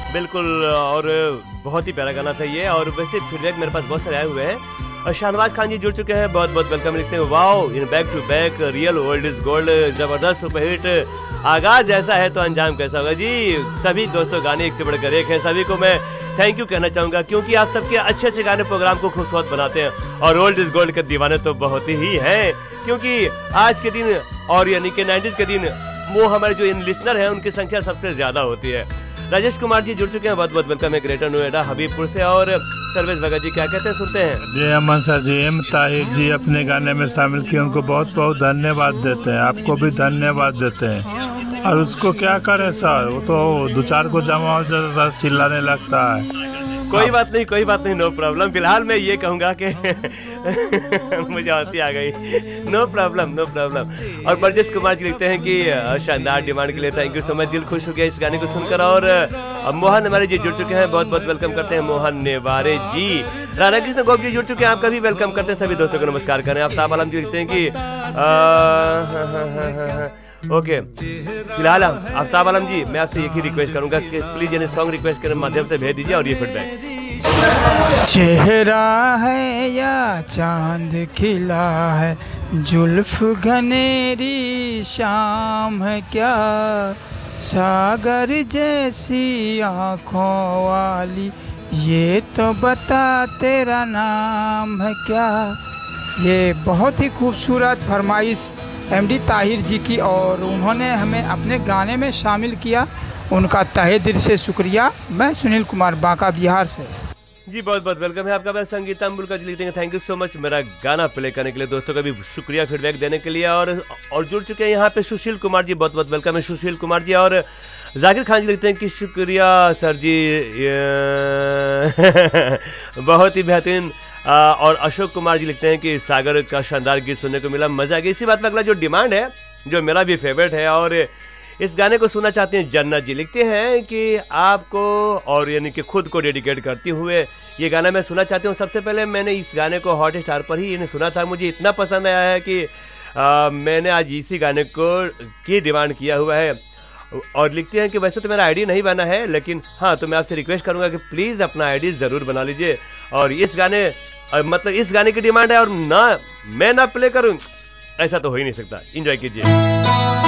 बिल्कुल, और बहुत ही प्यारा गाना था ये। और वैसे फीडबैक मेरे पास बहुत सारे आए हुए हैं। और शाहनवाज खान जी जुड़ चुके हैं, बहुत बहुत वेलकम लिखते हैं। Wow, in back to back, real old is gold, जबरदस्त सुपरहिट, आगाज ऐसा है तो अंजाम कैसा होगा। जी सभी दोस्तों, गाने एक से बढ़कर एक हैं। सभी को मैं थैंक यू कहना चाहूँगा, क्योंकि आप सबके अच्छे अच्छे गाने प्रोग्राम को खूबसूरत बनाते हैं। और ओल्ड इज गोल्ड के दीवाने तो बहुत ही हैं, क्योंकि आज के दिन और यानी कि 90s के दिन वो हमारे जो इन लिसनर हैं उनकी संख्या सबसे ज्यादा होती है। राजेश कुमार जी जुड़ चुके हैं, बहुत बहुत वेलकम है ग्रेटर नोएडा हबीबपुर से। और सर्वेश भगत जी क्या कहते हैं, सुनते हैं। जी अमन सर जी, एम ताहिर जी अपने गाने में शामिल किए, उनको बहुत बहुत धन्यवाद देते हैं। आपको भी धन्यवाद देते हैं। और उसको क्या करे सर, वो तो दो चार को जमा हो जाता है, चिल्लाने लगता है। कोई बात नहीं, कोई बात नहीं, नो प्रॉब्लम। फिलहाल मैं ये कहूँगा कि मुझे हंसी आ गई। No problem, no problem. और ब्रजेश कुमार जी लिखते हैं कि शानदार डिमांड के लिए थैंक यू सो मच, दिल खुश हो गया इस गाने को सुनकर। और मोहन नेवारे जी जुड़ चुके हैं, बहुत बहुत वेलकम करते हैं मोहन नेवारे जी। राधा कृष्ण गोप जी जुड़ चुके हैं, आपका भी वेलकम करते हैं। सभी दोस्तों को नमस्कार करें। आफ्ताब आलम जी लिखते हैं कि ओके, फिलहाल आफ्ताब आलम जी मैं आपसे एक ही रिक्वेस्ट करूंगा कि प्लीज यानी सॉन्ग रिक्वेस्ट के माध्यम से भेज दीजिए। और ये फीडबैक, चेहरा है या चांद खिला है, जुल्फ घनेरी शाम है क्या, सागर जैसी आँखों वाली, ये तो बता तेरा नाम है क्या। ये बहुत ही खूबसूरत फरमाइश एमडी ताहिर जी की, और उन्होंने हमें अपने गाने में शामिल किया, उनका तहे दिल से शुक्रिया। मैं सुनील कुमार, बांका बिहार से। जी बहुत बहुत वेलकम है आपका। मैं संगीता अम्बुल जी लिखते हैं थैंक यू सो मच मेरा गाना प्ले करने के लिए। दोस्तों का भी शुक्रिया फीडबैक देने के लिए। और जुड़ चुके हैं यहाँ पे सुशील कुमार जी, बहुत बहुत वेलकम है सुशील कुमार जी। और जाकिर खान जी लिखते हैं कि शुक्रिया सर जी, बहुत ही बेहतरीन। और अशोक कुमार जी लिखते हैं कि सागर का शानदार गीत सुनने को मिला, मजा आ गया। इसी बात पर अगला जो डिमांड है, जो मेरा भी फेवरेट है और इस गाने को सुनना चाहते हैं, जन्नत जी लिखते हैं कि आपको और यानी कि खुद को डेडिकेट करते हुए ये गाना मैं सुनना चाहती हूँ। सबसे पहले मैंने इस गाने को हॉट स्टार पर ही इन्हें सुना था, मुझे इतना पसंद आया है कि मैंने आज इसी गाने को की डिमांड किया हुआ है। और लिखते हैं कि वैसे तो मेरा आईडी नहीं बना है, लेकिन हाँ तो मैं आपसे रिक्वेस्ट करूँगा कि प्लीज़ अपना आईडी ज़रूर बना लीजिए। और इस गाने मतलब इस गाने की डिमांड है और ना मैं ना प्ले करूँ, ऐसा तो हो ही नहीं सकता। एंजॉय कीजिए।